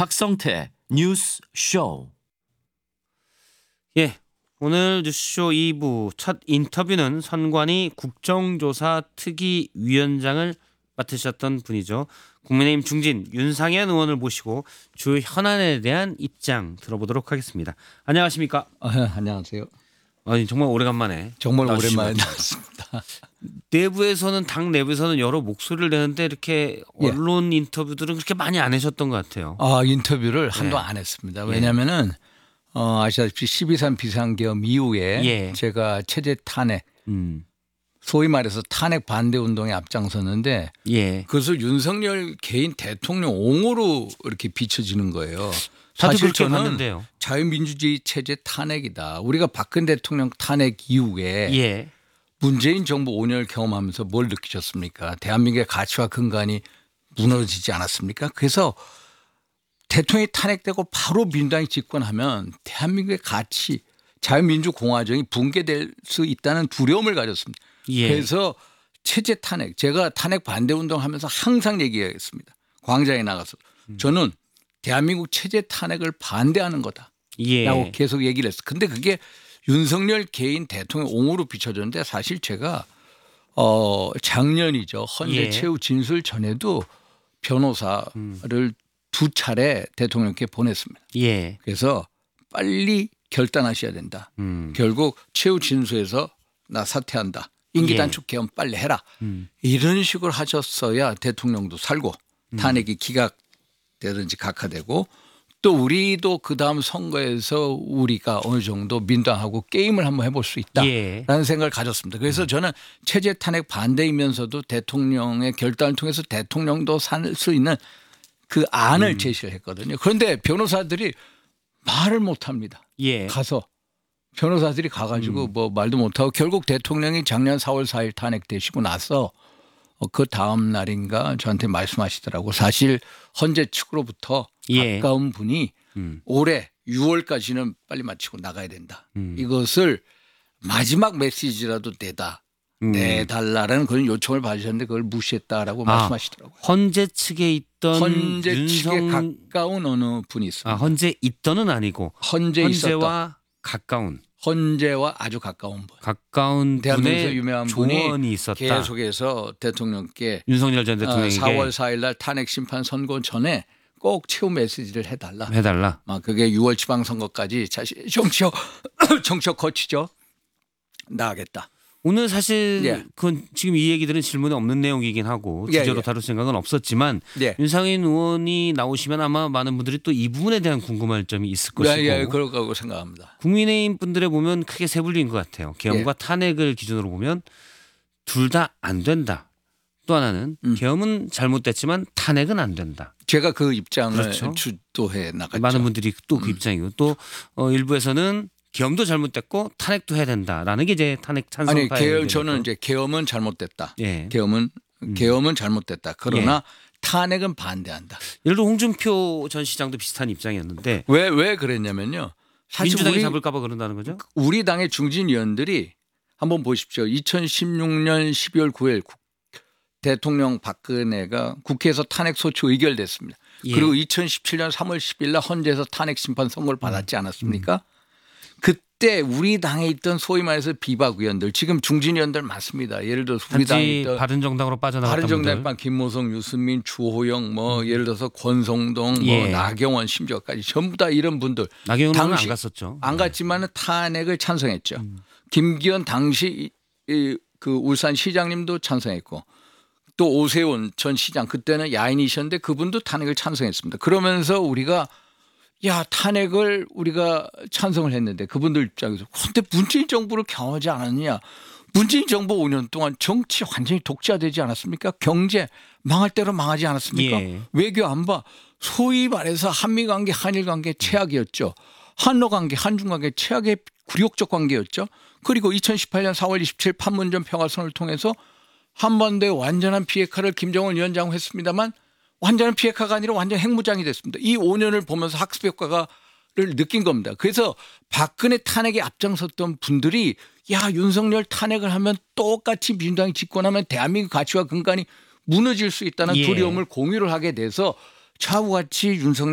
박성태 뉴스 쇼. 예, 오늘 뉴스쇼 2부 첫 인터뷰는 선관위 국정조사 특위위원장을 맡으셨던 분이죠. 국민의힘 중진 윤상현 의원을 모시고 주 현안에 대한 입장 들어보도록 하겠습니다. 안녕하십니까? 안녕하세요. 아니, 정말 오래간만에 정말 나오시고. 오랜만에 나왔습니다. 내부에서는 당 내부에서는 여러 목소리를 내는데 이렇게 언론 인터뷰들은 그렇게 많이 안 하셨던 것 같아요. 인터뷰를 한동안 안 했습니다. 왜냐하면은 아시다시피 12.3 비상계엄 이후에 제가 체제 탄핵, 소위 말해서 탄핵 반대 운동에 앞장섰는데 그것을 윤석열 개인 대통령 옹호로 이렇게 비춰지는 거예요. 사실 저는 봤는데요. 자유민주주의 체제 탄핵이다. 우리가 박근혜 대통령 탄핵 이후에 문재인 정부 5년을 경험하면서 뭘 느끼셨습니까? 대한민국의 가치와 근간이 무너지지 않았습니까? 그래서 대통령이 탄핵되고 바로 민주당이 집권하면 대한민국의 가치, 자유민주공화정이 붕괴될 수 있다는 두려움을 가졌습니다. 그래서 체제 탄핵, 제가 탄핵 반대 운동하면서 항상 얘기하겠습니다. 광장에 나가서 저는 대한민국 체제 탄핵을 반대하는 거다라고 계속 얘기를 했어요. 근데 그게 윤석열 개인 대통령 옹호로 비춰졌는데 사실 제가 작년이죠. 헌재 최후 진술 전에도 변호사를 2차례 대통령께 보냈습니다. 그래서 빨리 결단하셔야 된다. 결국 최후 진술에서 나 사퇴한다. 임기 단축 개헌 빨리 해라. 이런 식으로 하셨어야 대통령도 살고 탄핵이 기각되든지 각하되고 또 우리도 그다음 선거에서 우리가 어느 정도 민주당하고 게임을 한번 해볼 수 있다라는 생각을 가졌습니다. 그래서 저는 체제 탄핵 반대이면서도 대통령의 결단을 통해서 대통령도 살 수 있는 그 안을 제시를 했거든요. 그런데 변호사들이 말을 못합니다. 가서 변호사들이 가가지고 뭐 말도 못하고 결국 대통령이 작년 4월 4일 탄핵되시고 나서 그 다음 날인가 저한테 말씀하시더라고. 사실 헌재 측으로부터 가까운 분이 올해 6월까지는 빨리 마치고 나가야 된다. 이것을 마지막 메시지라도 내달라는 그런 요청을 받으셨는데 그걸 무시했다라고 말씀하시더라고요. 헌재 측에 있던 헌재 측에 가까운 어느 분이 있습니다. 헌재 있던은 아니고 헌재와 가까운. 헌재와 아주 가까운 분. 가까운 대한민국에서 유명한 조언이 분이 있었다. 계속해서 대통령께 윤석열 전 대통령에게 4월 4일 날 탄핵 심판 선고 전에 꼭 최후 메시지를 해달라. 그게 6월 지방선거까지 정치적 거치죠. 나가겠다. 오늘 사실 그건 지금 이 얘기들은 질문에 없는 내용이긴 하고 주제로 다룰 생각은 없었지만 윤상현 의원이 나오시면 아마 많은 분들이 또 이 부분에 대한 궁금할 점이 있을 것이고 그럴 거라고 생각합니다. 국민의힘 분들에 보면 크게 세 분류인 것 같아요. 계엄과 탄핵을 기준으로 보면 둘 다 안 된다. 또 하나는 계엄은 잘못됐지만 탄핵은 안 된다. 제가 그 입장을 주도해 나갔죠. 많은 분들이 또 그 입장이고 또 일부에서는 계엄도 잘못됐고 탄핵도 해야 된다라는 게 이제 탄핵 찬성파예요. 저는 이제 계엄은 잘못됐다. 계엄은 잘못됐다. 그러나 탄핵은 반대한다. 예를 들어 홍준표 전 시장도 비슷한 입장이었는데 왜 그랬냐면요. 사실 민주당이 잡을까 봐 그런다는 거죠? 우리 당의 중진 의원들이 한번 보십시오. 2016년 12월 9일 대통령 박근혜가 국회에서 탄핵 소추 의결됐습니다. 그리고 2017년 3월 10일 날 헌재에서 탄핵 심판 선고를 받았지 않았습니까? 그때 우리 당에 있던 소위 말해서 비박 의원들 지금 중진 의원들 많습니다. 예를 들어서 우리 당에 있던 바른정당으로 빠져나갔던 분들. 바른정당 김무성, 유승민, 주호영 예를 들어서 권성동, 나경원 심지어까지 전부 다 이런 분들. 나경원은 안 갔었죠. 안 갔지만 탄핵을 찬성했죠. 김기현 당시 그 울산 시장님도 찬성했고 또 오세훈 전 시장 그때는 야인이셨는데 그분도 탄핵을 찬성했습니다. 그러면서 우리가 탄핵을 우리가 찬성을 했는데 그분들 입장에서 근데 문재인 정부를 경험하지 않았느냐. 문재인 정부 5년 동안 정치 완전히 독재화되지 않았습니까? 경제 망할 대로 망하지 않았습니까? 외교 안보 소위 말해서 한미관계 한일관계 최악이었죠. 한러관계 한중관계 최악의 굴욕적 관계였죠. 그리고 2018년 4월 27일 판문점 평화선을 통해서 한반도의 완전한 비핵화를 김정은 위원장 했습니다만 완전한 비핵화가 아니라 완전 핵무장이 됐습니다. 이 5년을 보면서 학습 효과를 느낀 겁니다. 그래서 박근혜 탄핵에 앞장섰던 분들이 윤석열 탄핵을 하면 똑같이 민주당이 집권하면 대한민국 가치와 근간이 무너질 수 있다는 두려움을 공유를 하게 돼서 좌우같이 윤석열